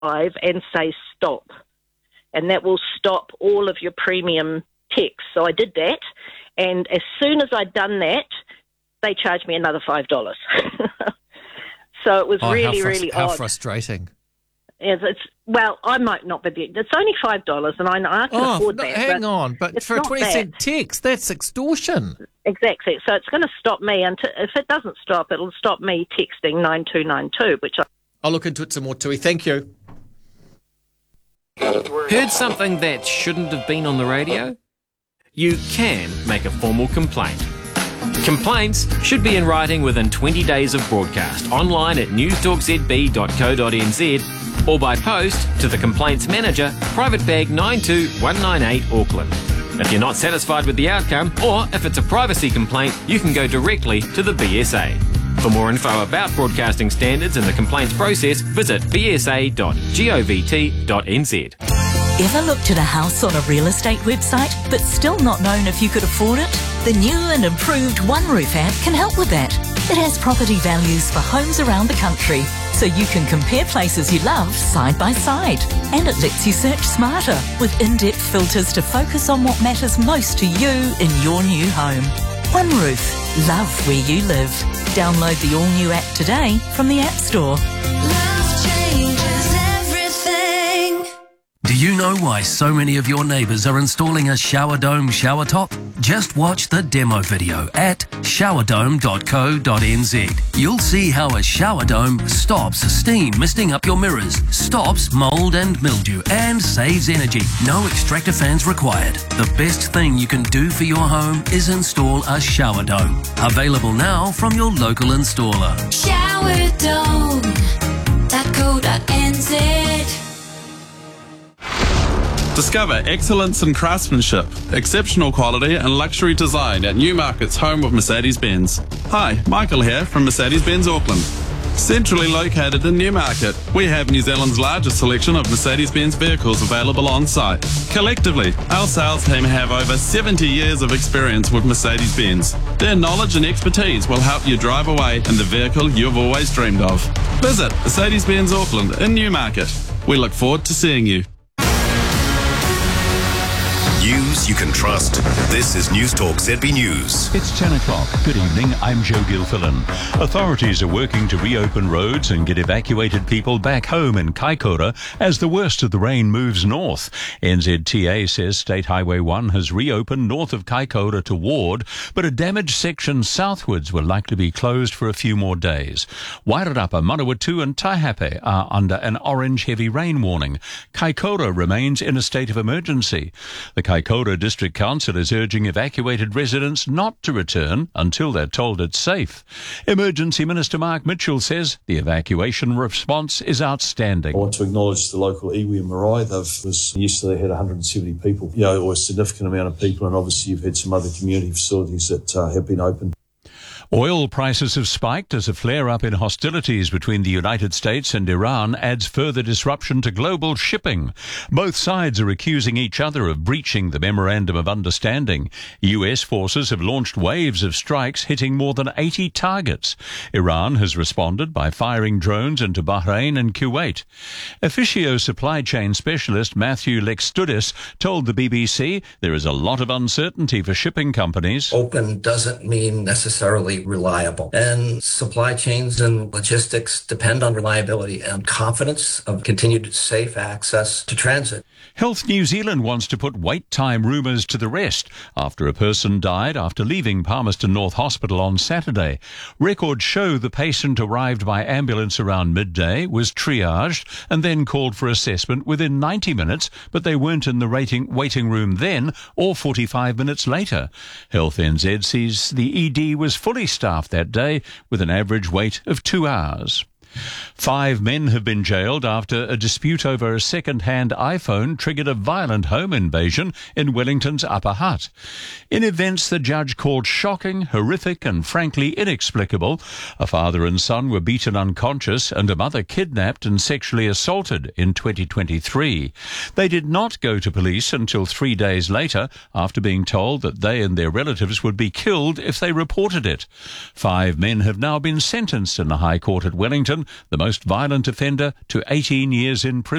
and say stop. And that will stop all of your premium texts. So I did that. And as soon as I'd done that, they charged me another $5. So it was really odd. How frustrating. Well, I might not be. It's only $5, and I can afford that. Hang on, but for a 20-cent text, that's extortion. Exactly. So it's going to stop me. And if it doesn't stop, it'll stop me texting 9292, which I'll look into it some more, Tui. Thank you. Heard something that shouldn't have been on the radio? You can make a formal complaint. Complaints should be in writing within 20 days of broadcast, online at newstalkzb.co.nz or by post to the Complaints Manager, Private Bag 92198 Auckland. If you're not satisfied with the outcome, or if it's a privacy complaint, you can go directly to the BSA. For more info about broadcasting standards and the complaints process, visit bsa.govt.nz. Ever looked at a house on a real estate website but still not known if you could afford it? The new and improved OneRoof app can help with that. It has property values for homes around the country, so you can compare places you love side by side. And it lets you search smarter with in-depth filters to focus on what matters most to you in your new home. OneRoof. Love where you live. Download the all-new app today from the App Store. Love changes everything. Do you know why so many of your neighbours are installing a shower dome shower top? Just watch the demo video at showerdome.co.nz. You'll see how a shower dome stops steam misting up your mirrors, stops mould and mildew, and saves energy. No extractor fans required. The best thing you can do for your home is install a shower dome. Available now from your local installer. Showerdome.co.nz. Discover excellence in craftsmanship, exceptional quality and luxury design at Newmarket's home of Mercedes-Benz. Hi, Michael here from Mercedes-Benz Auckland. Centrally located in Newmarket, we have New Zealand's largest selection of Mercedes-Benz vehicles available on site. Collectively, our sales team have over 70 years of experience with Mercedes-Benz. Their knowledge and expertise will help you drive away in the vehicle you've always dreamed of. Visit Mercedes-Benz Auckland in Newmarket. We look forward to seeing you. News you can trust. This is Newstalk ZB News. It's 10 o'clock. Good evening. I'm Joe Gilfillan. Authorities are working to reopen roads and get evacuated people back home in Kaikoura as the worst of the rain moves north. NZTA says State Highway 1 has reopened north of Kaikoura to Ward, but a damaged section southwards will likely be closed for a few more days. Wairarapa, Manawatu and Taihape are under an orange heavy rain warning. Kaikoura remains in a state of emergency. The Kaikoura District Council is urging evacuated residents not to return until they're told it's safe. Emergency Minister Mark Mitchell says the evacuation response is outstanding. I want to acknowledge the local iwi and marae. Yesterday had 170 people, or a significant amount of people, and obviously you've had some other community facilities that have been opened. Oil prices have spiked as a flare-up in hostilities between the United States and Iran adds further disruption to global shipping. Both sides are accusing each other of breaching the Memorandum of Understanding. US forces have launched waves of strikes hitting more than 80 targets. Iran has responded by firing drones into Bahrain and Kuwait. Officio supply chain specialist Matthew Lextudis told the BBC there is a lot of uncertainty for shipping companies. Open doesn't mean necessarily reliable. And supply chains and logistics depend on reliability and confidence of continued safe access to transit. Health New Zealand wants to put wait time rumours to the rest after a person died after leaving Palmerston North Hospital on Saturday. Records show the patient arrived by ambulance around midday, was triaged and then called for assessment within 90 minutes, but they weren't in the waiting room then or 45 minutes later. Health NZ says the ED was fully staffed that day with an average wait of 2 hours. 5 men have been jailed after a dispute over a second-hand iPhone triggered a violent home invasion in Wellington's Upper Hutt. In events the judge called shocking, horrific and frankly inexplicable, a father and son were beaten unconscious and a mother kidnapped and sexually assaulted in 2023. They did not go to police until 3 days later after being told that they and their relatives would be killed if they reported it. 5 men have now been sentenced in the High Court at Wellington the most violent offender to 18 years in prison.